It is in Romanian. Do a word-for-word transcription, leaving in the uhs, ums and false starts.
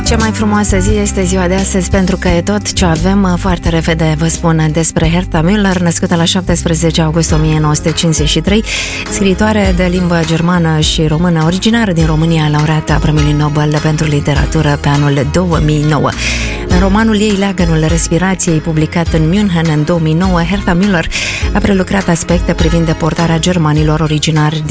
Cea mai frumoasă zi este ziua de astăzi pentru că e tot ce avem. Foarte repede vă spun despre Herta Müller, născută la șaptesprezece august o mie nouă sute cincizeci și trei, scriitoare de limbă germană și română, originară din România, laureată a Premiului Nobel pentru literatură pe anul două mii nouă. În romanul ei Leagănul respirației, publicat în München în două mii nouă, Herta Müller a prelucrat aspecte privind deportarea germanilor originari